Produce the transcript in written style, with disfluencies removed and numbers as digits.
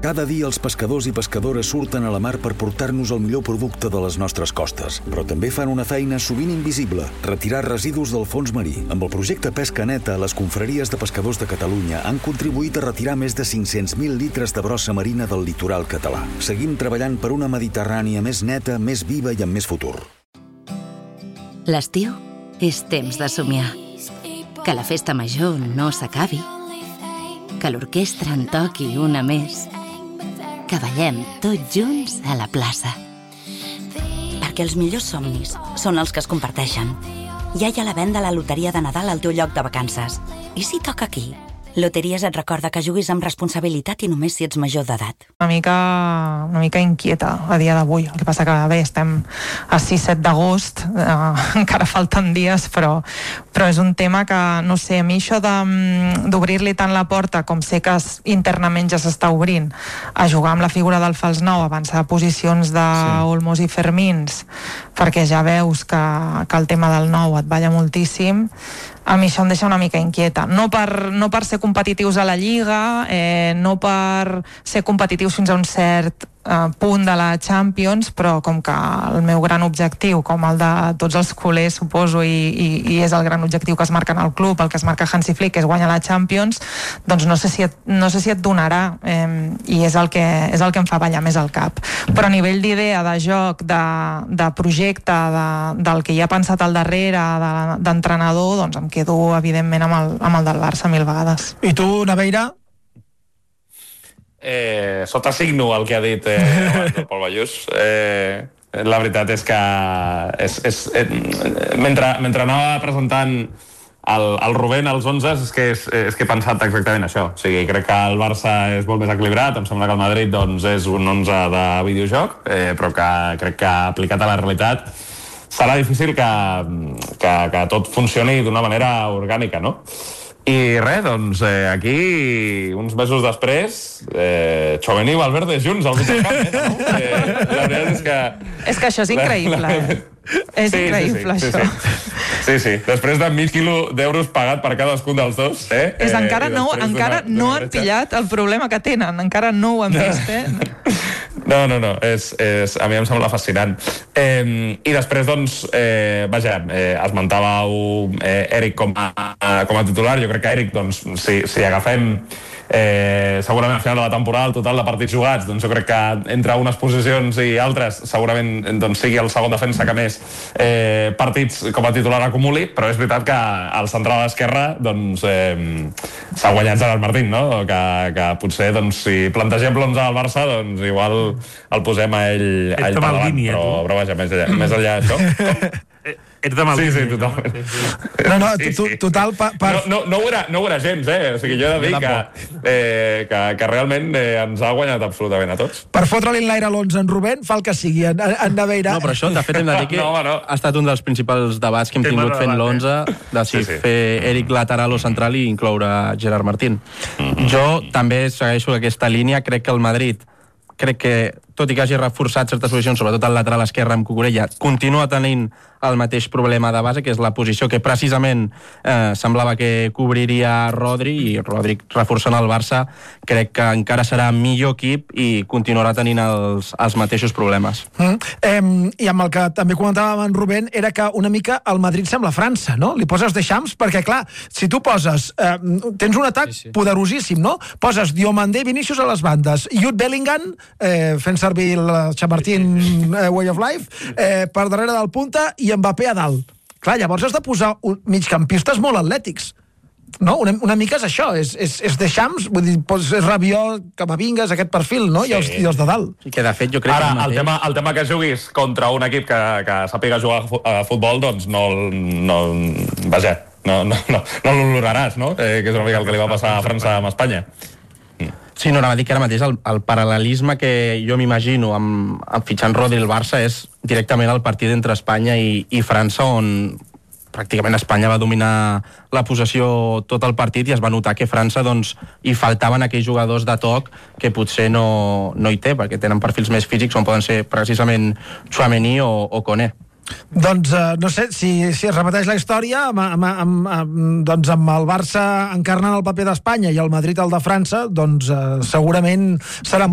Cada dia els pescadors i pescadores surten a la mar per portar-nos el millor producte de les nostres costes, però també fan una feina sovint invisible, retirar residus del fons marí. Amb el projecte Pesca Neta, les confraries de pescadors de Catalunya han contribuït a retirar més de 500.000 litres de brossa marina del litoral català. Seguim treballant per una Mediterrània més neta, més viva i amb més futur. L'estiu és temps de somiar. Que la festa major no s'acabi. Que l'orquestra en toqui una més. Que ballem tots junts a la plaça. Perquè els millors somnis són els que es comparteixen. Ja hi ha la venda a la loteria de Nadal al teu lloc de vacances. I si toca aquí? Loteries et recorda que juguis amb responsabilitat i només si ets major d'edat. Una mica inquieta a dia d'avui. El que passa que bé, estem a 6-7 d'agost, encara falten dies, però és un tema que, no sé, a mi això d'obrir-li tant la porta, com sé que internament ja s'està obrint, a jugar amb la figura del fals 9, avançar a posicions d'Olmos i Fermins, perquè ja veus que el tema del 9 et balla moltíssim, a mi això em deixa una mica inquieta. No per ser competitius a la Lliga, no per ser competitius fins a un cert punt de la Champions, però com que el meu gran objectiu, com el de tots els culers, suposo, i és el gran objectiu que es marca en el club, el que es marca Hansi Flick, és guanyar la Champions, doncs no sé si et donarà, i és el que em fa ballar més al cap. Però a nivell d'idea, de joc, de projecte, del que hi ha pensat al darrere, d'entrenador, doncs em quedo, evidentment, amb el del Barça 1000 vegades. I tu, Naveira? Sota signo el que ha dit abans el Pol Ballús. La veritat és que mentre anava presentant el Rubén als 11 és que he pensat exactament això. O sigui, crec que el Barça és molt més equilibrat, em sembla que el Madrid doncs, és un 11 de videojoc, però que crec que aplicat a la realitat serà difícil que tot funcioni d'una manera orgànica, no? I res, doncs aquí, uns mesos després, Tchouaméni i Valverde junts al mig del camp, no? La veritat és que... És que això és increïble, És increïble, això. Sí. Després de 1.000 quilos d'euros pagat per cadascun dels dos, encara no han pillat el problema que tenen, encara no ho han vist, No, a mi em sembla fascinant. I després, doncs, esmentàveu Eric com a titular. Jo crec que Eric, doncs, si agafem segurament al final de la temporada el total de partits jugats, doncs jo crec que entre unes posicions i altres segurament doncs, sigui el segon defensa que més partits com a titular acumuli, però és veritat que al central esquerre doncs s'ha guanyat Gerard Martín, no? Que potser doncs, si plantegem l'11 del Barça doncs igual el posem a ell per davant, però vaja, més enllà d'això. Ets de mal línia. Sí, totalment. Total... No ho era gens, O sigui, jo he de dir que realment ens ha guanyat absolutament a tots. Per fotre-li en l'aire l'11 en Rubén, fa el que sigui, en Naveira. No, però això, de fet, hem de dir que ha estat un dels principals debats que hem tingut fent l'11, de si fer Eric lateral o central i incloure Gerard Martín. Jo també segueixo aquesta línia, crec que el Madrid, tot i que hagi reforçat certes posicions, sobretot el lateral esquerre amb Cucurella, continua tenint el mateix problema de base, que és la posició que precisament semblava que cobriria Rodri, i Rodri reforçant el Barça crec que encara serà millor equip i continuarà tenint els mateixos problemes. I amb el que també comentàvem en Rubén era que una mica el Madrid sembla França, no? Li poses Deschamps perquè, clar, si tu poses tens un atac poderosíssim, no? Poses Diomandé, Vinícius a les bandes, Jude Bellingham fent servir la Chamartín Way of Life per darrere del punta i Mbappé a dalt. Clar, llavors has de posar migcampistes molt atlètics. No? Una mica és això, és Deschamps, vull dir, és Rabiot, Camavinga, aquest perfil, no? I els de dalt. I que de fet jo crec que el tema que juguis contra un equip que sàpiga jugar a futbol, doncs no l'oloraràs, no? Que és una mica el que li va passar a França amb Espanya. Sí, no, anava a dir que ara mateix el paral·lelisme que jo m'imagino amb fitxant Rodri al Barça és directament el partit entre Espanya i França, on pràcticament Espanya va dominar la possessió tot el partit i es va notar que França doncs, hi faltaven aquells jugadors de toc que potser no hi té, perquè tenen perfils més físics on poden ser precisament Tchouaméni o Koné. Doncs no sé, si es repeteix la història doncs amb el Barça encarnant el paper d'Espanya i el Madrid el de França, doncs segurament serà